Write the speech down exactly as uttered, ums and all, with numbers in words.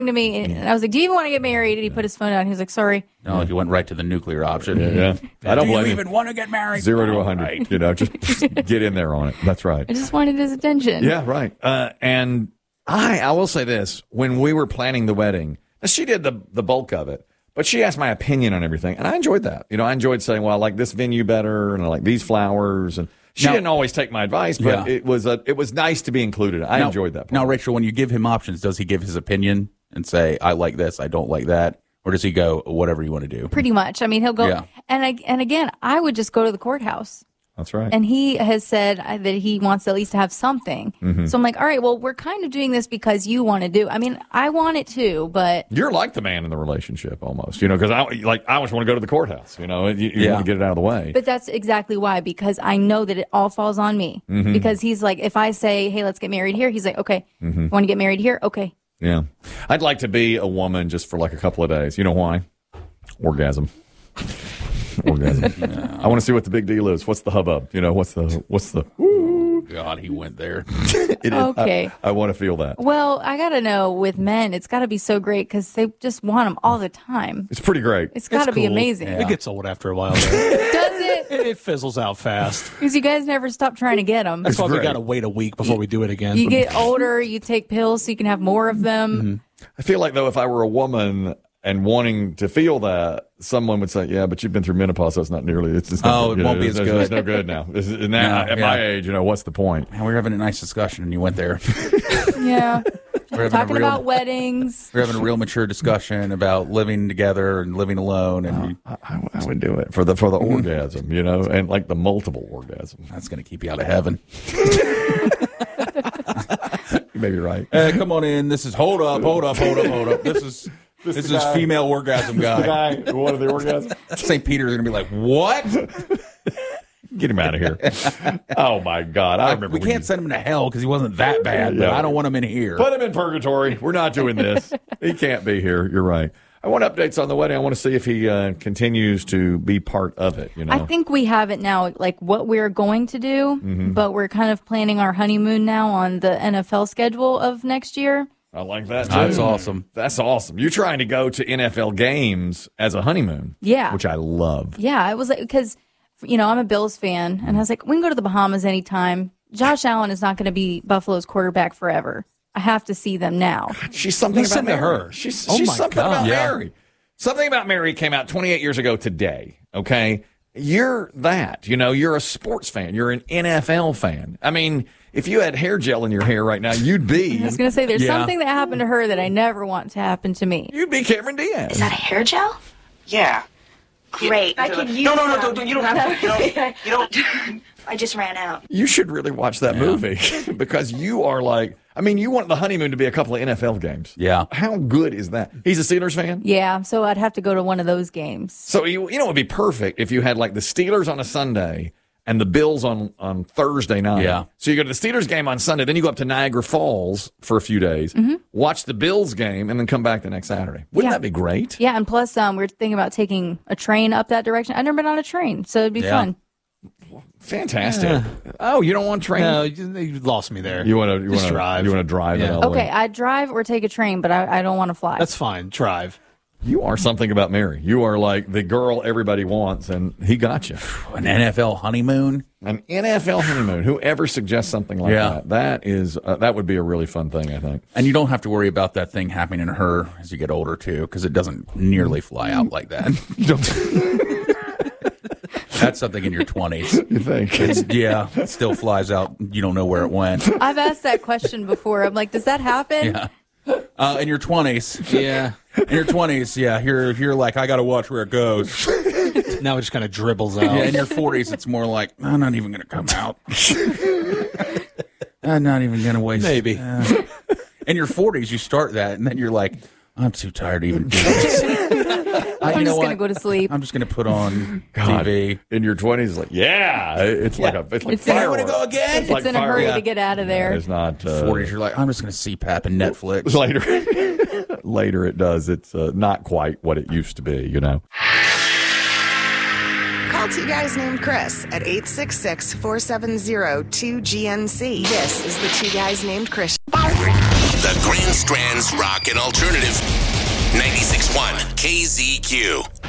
to me, and I was like, do you even want to get married? And he put his phone down. He was like, sorry. No, he went right to the nuclear option. Yeah, yeah. I don't do blame you him. even want to get married? Zero to All a hundred. right. You know, just, just get in there on it. That's right. I just wanted his attention. Yeah, right. Uh, and I, I will say this: when we were planning the wedding, she did the the bulk of it, but she asked my opinion on everything, and I enjoyed that. You know, I enjoyed saying, "Well, I like this venue better, and I like these flowers." And she Now- didn't always take my advice, but Yeah. it was a, it was nice to be included. I Now- enjoyed that part. Now, Rachel, when you give him options, does he give his opinion and say, I like this, I don't like that? Or does he go, whatever you want to do? Pretty much. I mean, he'll go. Yeah. And, I, and again, I would just go to the courthouse. That's right. And he has said uh, that he wants at least to have something. Mm-hmm. So I'm like, all right, well, we're kind of doing this because you want to do. I mean, I want it too, but You're like the man in the relationship almost, you know, because I like I always want to go to the courthouse, you know, you, you Yeah. want to get it out of the way. but that's exactly why, because I know that it all falls on me. Mm-hmm. Because he's like, if I say, hey, let's get married here, he's like, okay, Mm-hmm. want to get married here? Okay. Yeah. I'd like to be a woman just for like a couple of days. You know why? Orgasm. Orgasm. I want to see what the big deal is. What's the hubbub? You know, what's the, what's the, God, he went there. it is. Okay. I, I want to feel that. Well, I got to know with men, it's got to be so great because they just want them all the time. It's pretty great. It's got to be cool. amazing. It gets old after a while. Though. Does it? it, it fizzles out fast. Because you guys never stop trying to get them. That's why we great. got to wait a week before we do it again. You get older, you take pills so you can have more of them. I feel like, though, if I were a woman and wanting to feel that, someone would say, yeah, but you've been through menopause, so it's not nearly, it's just Oh, it you won't know, be it's, as it's, good. It's no good now. It's, and now Yeah, at yeah. my age, you know, what's the point? And we were having a nice discussion, and you went there. Yeah. We're having Talking a real, about weddings. we're having a real mature discussion about living together and living alone, and I, I, I would do it for the for the orgasm, you know, and like the multiple orgasm. that's going to keep you out of heaven. You may be right. Hey, come on in. This is hold up, hold up, hold up, hold up. This is this, the is guy. female orgasm guy. guy, one of the orgasms. Saint Peter's going to be like, what? Get him out of here. Oh, my God. I remember we when can't you- send him to hell because he wasn't that bad, but Yeah. I don't want him in here. Put him in purgatory. We're not doing this. He can't be here. You're right. I want updates on the wedding. I want to see if he uh, continues to be part of it. You know, I think we have it now, like what we're going to do, Mm-hmm. but we're kind of planning our honeymoon now on the N F L schedule of next year. I like that. Too. That's awesome. That's awesome. You're trying to go to N F L games as a honeymoon. Yeah. which I love. Yeah, it was like, because, you know, I'm a Bills fan, and I was like, we can go to the Bahamas anytime. Josh Allen is not going to be Buffalo's quarterback forever. I have to see them now. She's something Listen about to Mary. her. She's, Oh she's my something God. about Yeah. Mary. Something about Mary came out twenty-eight years ago today. Okay, you're that. You know, you're a sports fan. You're an N F L fan. I mean, if you had hair gel in your hair right now, you'd be I was going to say, there's Yeah. something that happened to her that I never want to happen to me. you'd be Cameron Diaz. Is that a hair gel? Yeah. Great. I could use No, no, no, some. don't, don't, you don't have to. You don't. You don't. I just ran out. You should really watch that movie because you are like, I mean, you want the honeymoon to be a couple of N F L games. Yeah. How good is that? He's a Steelers fan. Yeah, so I'd have to go to one of those games. So, you, you know, it would be perfect if you had like the Steelers on a Sunday and the Bills on, on Thursday night. Yeah. So you go to the Steelers game on Sunday, then you go up to Niagara Falls for a few days, watch the Bills game, and then come back the next Saturday. Wouldn't Yeah. that be great? Yeah, and plus, um, we are thinking about taking a train up that direction. I've never been on a train, so it'd be Yeah. fun. Fantastic. Oh, you don't want train? No, you, you lost me there. You want to you Just want to drive. You want to drive it Yeah. all the Okay, way. I'd drive or take a train, but I, I don't want to fly. That's fine. Drive. You are something about Mary. You are like the girl everybody wants, and he got you. An N F L honeymoon? An N F L honeymoon. Whoever suggests something like Yeah. that, that is uh, that would be a really fun thing, I think. And you don't have to worry about that thing happening to her as you get older, too, because it doesn't nearly fly out like that. That's something in your twenties. You think? It's, yeah, it still flies out. You don't know where it went. I've asked that question before. I'm like, does that happen? Yeah. Uh, in your twenties. Yeah. In your twenties, yeah, you're, you're like, I got to watch where it goes. Now it just kind of dribbles out. Yeah, in your forties, it's more like, I'm not even going to come out. I'm not even going to waste. Maybe. Uh, in your forties, you start that, and then you're like, I'm too tired to even do this. I, I'm you know just going to what? go to sleep. I'm just going to put on God, T V. in your twenties, like yeah, it's like a it's like It's in- You want to fireworks. go again? It's like It's in a hurry fireworks. to get out of there. It's not uh, forties, you're like, I'm just going to C PAP and Netflix. later. Later, it does. It's uh, not quite what it used to be. You know. Call two guys named Chris at eight six six, four seven zero, two G N C. This is the Two Guys Named Chris. The Grand Strands Rock and Alternative. ninety-six point one K Z Q.